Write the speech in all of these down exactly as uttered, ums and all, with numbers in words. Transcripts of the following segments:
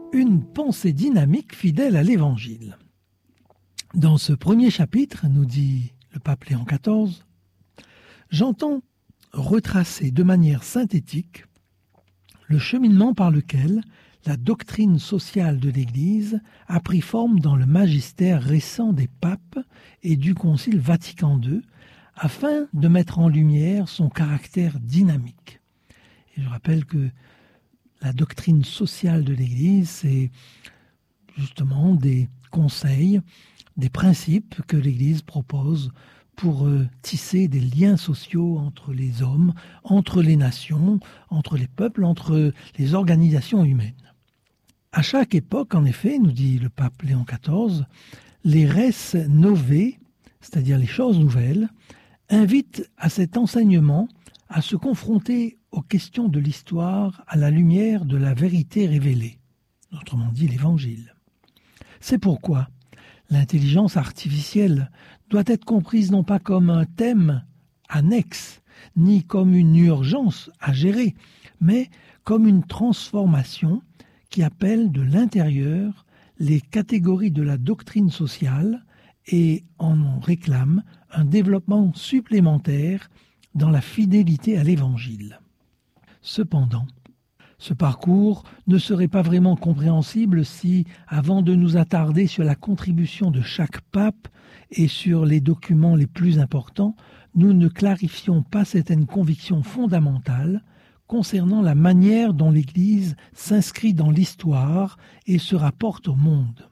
Une pensée dynamique fidèle à l'Évangile. Dans ce premier chapitre, nous dit le pape Léon quatorze, j'entends retracer de manière synthétique le cheminement par lequel la doctrine sociale de l'Église a pris forme dans le magistère récent des papes et du Concile Vatican deux, afin de mettre en lumière son caractère dynamique. Et je rappelle que la doctrine sociale de l'Église, c'est justement des conseils, des principes que l'Église propose pour euh, tisser des liens sociaux entre les hommes, entre les nations, entre les peuples, entre les organisations humaines. À chaque époque, en effet, nous dit le pape Léon quatorze, les res novae, c'est-à-dire les choses nouvelles, invitent à cet enseignement à se confronter aux questions de l'histoire à la lumière de la vérité révélée, autrement dit l'Évangile. C'est pourquoi l'intelligence artificielle doit être comprise non pas comme un thème annexe, ni comme une urgence à gérer, mais comme une transformation qui appelle de l'intérieur les catégories de la doctrine sociale et en réclame un développement supplémentaire dans la fidélité à l'Évangile. Cependant, ce parcours ne serait pas vraiment compréhensible si, avant de nous attarder sur la contribution de chaque pape et sur les documents les plus importants, nous ne clarifions pas certaines convictions fondamentales concernant la manière dont l'Église s'inscrit dans l'histoire et se rapporte au monde.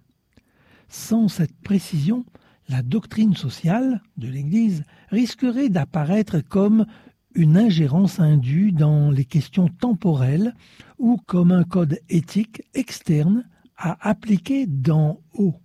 Sans cette précision, la doctrine sociale de l'Église risquerait d'apparaître comme une ingérence indue dans les questions temporelles ou comme un code éthique externe à appliquer d'en haut.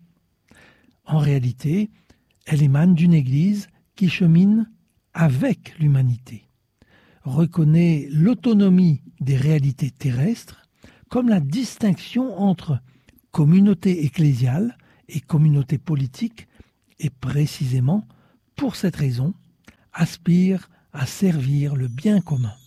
En réalité, elle émane d'une Église qui chemine avec l'humanité, reconnaît l'autonomie des réalités terrestres comme la distinction entre communauté ecclésiale et communauté politique et précisément, pour cette raison, aspire à servir le bien commun.